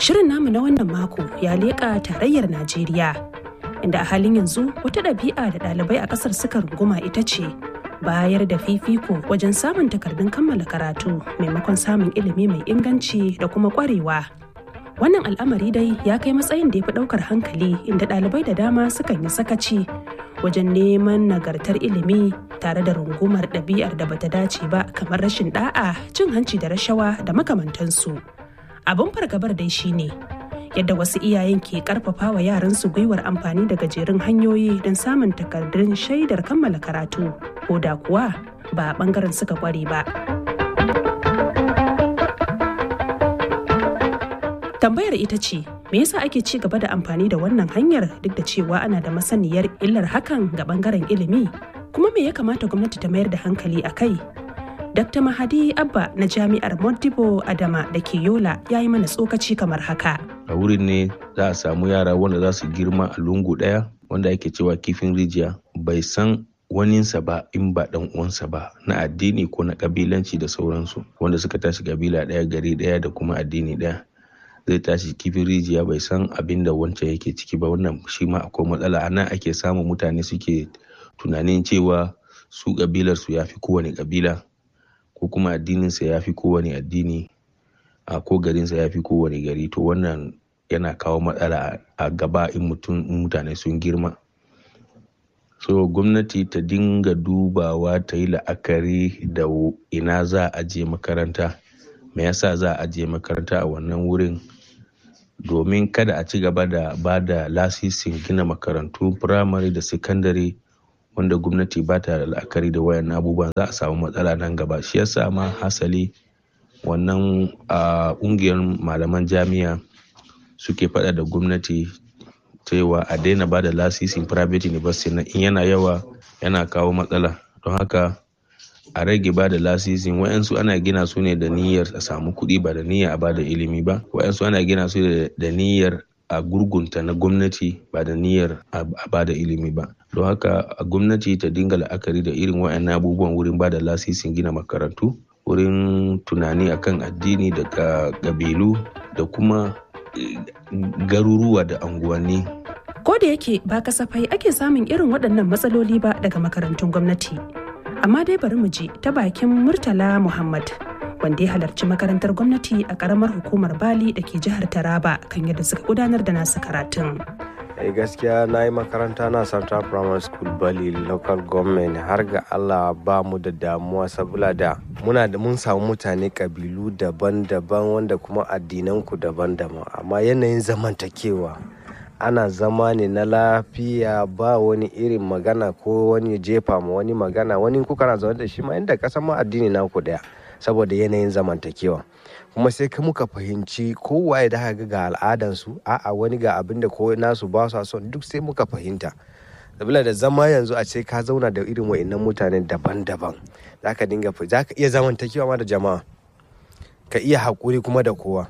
Shirin namu na wannan mako ya leƙa tarayyar Najeriya, inda a halin yanzu wata ɗabi'a da ɗalibai a ƙasar suka runguma ita ce bayar da fifiko wajen samun takardun kammala karatu maimakon samun ilimi mai inganci da kuma ƙwarewa. Wannan al'amari dai ya kai matsayin da ya fi ɗaukar hankali, inda ɗalibai da dama sukan yi sakaci wajen neman nagartar ilimi tare da rungumar ɗabi'ar da bata dace ba, kamar rashin ɗa'a, cin hanci da rashawa da makamantansu. Abin fargabar dai shine yadda wasu iyayen ke karfafa wa yaransu gwiwar amfani da gajerun hanyoyi don samun takardun shaidar kammala karatu, ko da kuwa ba a bangaren suka kware ba. Tambayar ita ce, me yasa ake ci gaba da amfani da wannan hanyar duk da cewa ana da masaniyar illar hakan ga bangaren ilimi? Kuma me ya kamata gwamnati ta mayar da hankali a kai? Dr. Mahadi Abba na Jami'ar Modibo Adama da ke Yola ya yi mana tsokaci kamar haka. A wurin ne za a samu yara wanda za su girma a lungu ɗaya, wanda ake cewa kifin rijiya, bai san waninsa ba in ba ɗan uwansa ba, na addini ko na ƙabilanci da sauransu, wanda suka tashi ƙabila ɗaya, gari ɗaya da kuma addini ɗaya. Zai tashi kifin rijiya bai san abin da wancan yake ciki ba. Wannan shi ma akwai matsala. A nan ake samun mutane suke tunanin cewa su ƙabilarsu ya fi kowane ƙabila, ko kuma addininsa ya fi kowane addini, ko garinsa ya fi kowane gari. To wannan yana kawo matsala a gaba in mutane sun girma. So gwamnati ta dinga dubawa, ta yi la'akari da ina za a je makaranta, me yasa za a je makaranta a wannan wurin, domin kada a ci gaba da ba da lasisin gina makarantu firamare da sakandare wanda gwamnati ba ta da la'akari da wayan abubuwan. Za a samu matsala nan gaba. Shi yasa ma hasali wannan ƙungiyar malaman jami'a suke faɗa da gwamnati cewa a daina ba da lasisin private university na, in yana yawa yana kawo matsala. Don haka a rage ba da lasisin. Wayansu ana gina su ne da niyyar a samu kuɗi, ba da niyyar a ba da ilimi ba. Wayansu ana gina su da niyyar a gurgunta na gwamnati, ba da niyyar a ba da ilimi ba. Don haka a gwamnati ta dinga la'akari da irin wayannan abubuwan wurin ba da lasisin gina makarantu, wurin tunani akan addini da ƙabilu da kuma garuruwa da anguwanni. Ko da yake ba kasafai ake samun irin waɗannan matsaloli ba daga makarantun gwamnati, amma dai bari mu ji ta bakin Murtala Muhammad, wanda ya halarci makarantar gwamnati a ƙaramar hukumar Bali da ke jihar Taraba, kan yadda suka gudanar da nasu karatun. Gaskiya na yi makaranta na Central Primary School Bali Local Government. Har ga Allah ba mu da damuwa, saboda da mun samu mutane kabilu daban-daban wanda kuma addinanku daban-daban, amma yanayin zamantakewa ana zama ne na lafiya, ba wani irin magana ko wani jefa ma wani magana, wani kuka na zaune da shi ma inda kasan ma addini naku daya, saboda yanayin zamantakewa. Kuma sai ka muka fahimci kowaye da haka ga al'adansu, wani ga abin da ko nasu ba su son, duk sai muka fahimta. Sabila da zama yanzu a ce ka zauna da irin wa'annan mutane daban-daban, za ka iya zamantakewa ma da jama'a, ka iya haƙuri kuma da kowa.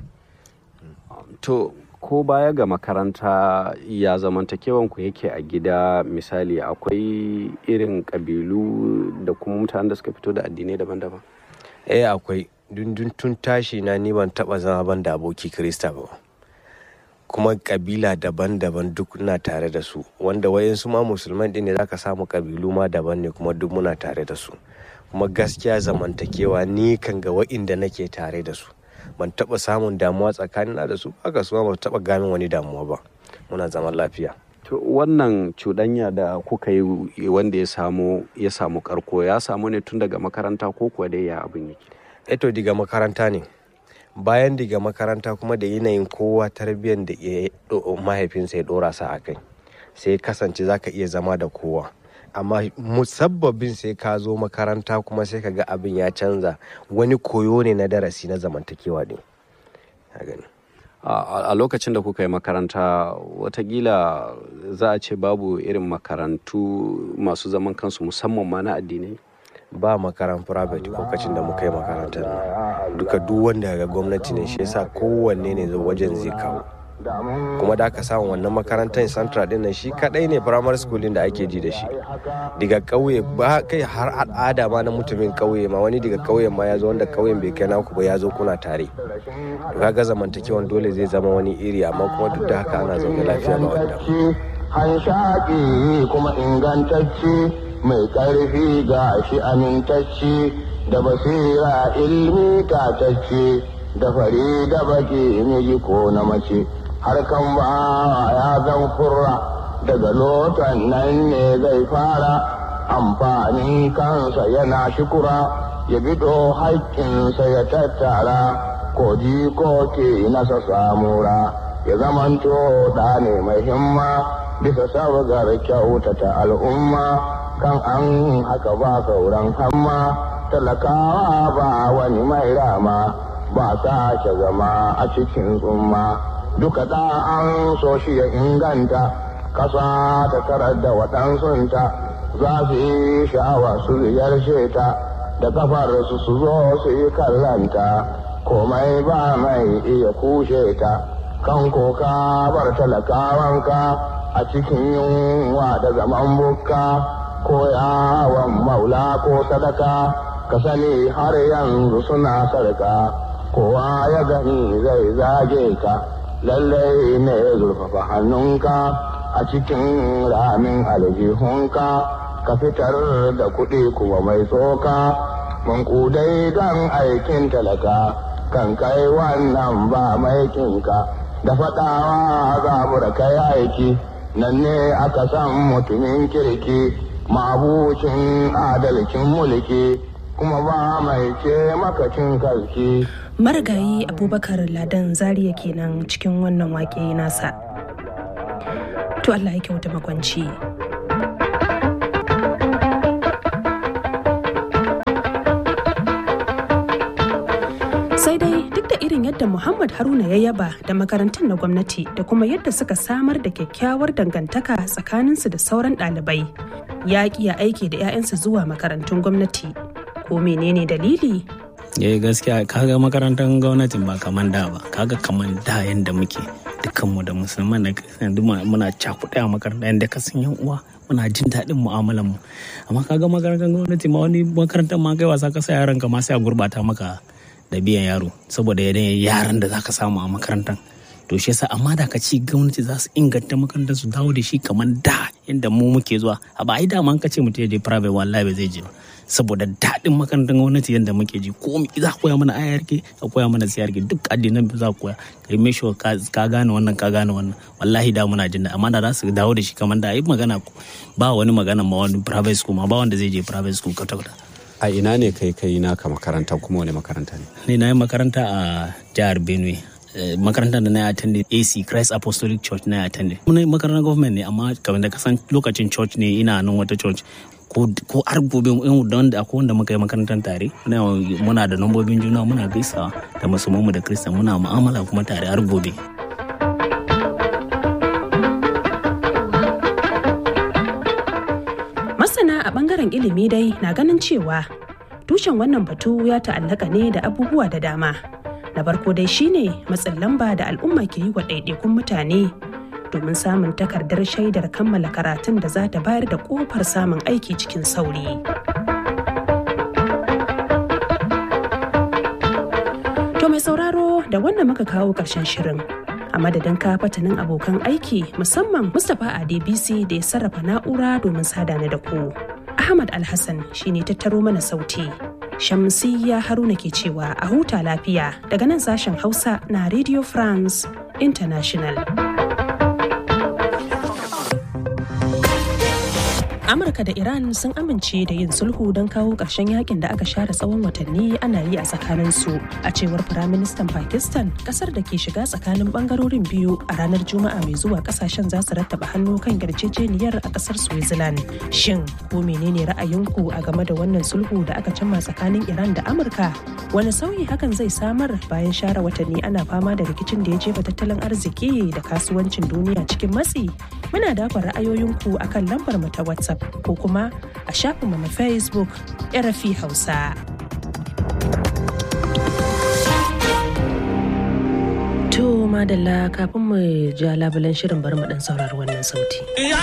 To ko baya ga makaranta, ya zamantakewan ku yake a gida? Misali, akwai irin ƙabilu da kuma mutanen da suka fito da addinai daban-daban? Akwai. Tun tashi na ni ban taba zama ban da aboki Kirista ba, kuma kabila daban-daban duk na tare da su, wanda wayansu ma musulman din ne zaka samu kabilu ma daban ne, kuma duk muna tare da su. Kuma gaskiya zamantakewa ni kan ga wa'inda nake tare da su ban taba samun damuwa tsakanina da su, haka su ma ba taba gamin wani damuwa ba, muna zaman lafiya. To wannan cuɗanya da kuka yi wanda ya samu karko, ya samu ne tun daga makaranta ko kuwa dai ya abin yake? To diga makaranta ne. Bayan diga makaranta kuma da yanayin kowa tarbiyyar da mahaifinsa ya dora sa a kai, sai kasance za ka iya zama da kowa, amma musabbabin sai ka zo makaranta kuma sai ka ga abin ya canza, wani koyo ne na darasi na zamantakewa ne. A lokacin da kuka yi makaranta, watakila za a ce babu irin makarantu masu zaman kansu musamman ma na addinai? Ba makaran private lokacin da muka yi makarantar nan, duka duk wanda ga gwamnati ne, shi yasa kowanne ne wajen zai kawo. kuma da aka samu wannan makarantar central din nan shi kadai ne primary school din da ake ji da shi daga kauye ba kai har al'ada ma na mutumin kauye ma wani daga kauyen ma ya zo wanda kauyen bai kai naku ba ya zo kuna tare kaga zamantakewan dole zai zama wani iri amma kuma duk da haka ana zaune lafiya ba wanda hanshaki kuma ingantacce mai karfi ga shi amintacce da basira ilmi tatacce da fari da baki miji ko na mace harkan ba ya zan kurra daga lotan nan ne zai fara amfanin kansa yana shukura ya bido haƙƙinsa ya tattara koji ko ke nasa samura ya zamanto da ne mai himma bisa sabgar kyautata al'umma kan an haka ba sauran hamma talakawa ba wani mai rama ba sake zama a cikin tsumma duka da an so shi ya inganta ƙasa ta tarar da waɗansunta za su yi sha'awa su ziyarce ta da kafar su zo su yi kallanta komai ba mai iya kushe ta kan koka bar talakawanka a cikin yunwa da zaman bukka ko yawon maula ko sadaka ka sani har yanzu suna sarka kowa ya gani zai zage ka lallai ne zurfafa hannunka a cikin ramin aljihunka ka fitar da kuɗi kuma mai tsoka mankudai don aikin talaka kan kai wannan ba maikinka da faɗawa zabura kai aiki nan ne aka san mutumin kirki mabucin adalcin mulki kuma ba mai ce makacin kalki. Marigayi Abubakar Ladan Zaria kenan cikin wannan wake nasa. To Allah ya kyauta makwanci. Sai dai duk da irin yadda Muhammad Haruna ya yaba da makarantun na gwamnati da kuma yadda suka samar da kyakkyawar dangantaka tsakaninsu da sauran ɗalibai, ya ƙi ya aiki da 'ya'yansa zuwa makarantun gwamnati. Ko menene dalili? Gaskiya kaga makarantar gwamnatin ba kaman da ba, kaga kaman da yanda muke dukkanmu da musulman da kristiyan muna cakuɗe a makaranta yanda ka san yan uwa muna jin daɗin mu'amalar mu. Amma kaga makarantar gwamnati ma wani makarantar ma kai wasa ka sa yaran ka ma sai a gurbata maka da biyan yaro saboda yanayin yaran da zaka samu a makarantar. To shi yasa amma da ka ci gwamnati za su inganta makarantar su dawo da shi kaman da yanda mu muke zuwa. A ba ai da man ka ce mutum ya je private wallahi ba zai je ba. Saboda daɗin makarantar gwamnati yadda muke ji komai za ku koya mana ayarki ka koya mana siyarki duk addinan za ku koya kai make sure ka gane wannan ka gane wannan wallahi da muna jin amma da za su dawo da shi kamar da ai magana ba wani magana ma wani private school ma ba wanda zai je private school ka tabbata. A ina ne kai naka makaranta kuma wani makaranta ne? Ni na yi makaranta a jihar Benue. Makarantar da na yi attended AC Christ Apostolic Church na yi attended. Muna yi makarantar government ne amma kamar da kasan lokacin church ne ina nan wata church ko har gobe wanda akwai wanda muka yi makarantar tare muna da lambobin juna muna gaisawa da musulmanmu da kristan muna mu'amala kuma tare har gobe. Masana a bangaren ilimi dai na ganin cewa tushen wannan batu ya ta'allaka ne da abubuwa da dama. Na farko dai shine matsin lamba da al'umma ke yi wa ɗaiɗaikun mutane domin samun takardar shaidar kammala karatun da za ta bayar da kofar samun aiki cikin sauri. To mai sauraro da wannan muka kawo ƙarshen shirin. A madadin kafatanin abokan aiki musamman Mustapha Adebisi da ya sarrafa na'ura domin sadana da ku. Ahmad Alhassan shine tattaro mana sauti. Shamsiyya Haruna ke cewa a huta lafiya daga nan sashen Hausa na Radio France International. Amurka da Iran sun amince da yin sulhu don kawo ƙarshen yakin da aka share tsawon watanni ana yi a tsakaninsu, a cewar Firaministan Pakistan. Kasar da ke shiga tsakanin bangarorin biyu a ranar Juma'a mai zuwa kasashen za su rattaba hannu kan yarjejeniyar a kasar Switzerland. Shin ko menene ra'ayinku a game da wannan sulhu da aka cimma tsakanin Iran da Amurka? Wani sauyi hakan zai samar bayan share watanni ana fama da rikicin da ya jefa tattalin arziki da kasuwancin duniya cikin matsi? Muna dafa ra'ayoyinku akan lambar mu ta WhatsApp ko kuma a shafinmu na Facebook RFI Hausa. To madalla kafin mu ja labulen shirin bari mu dan saurari wannan sauti.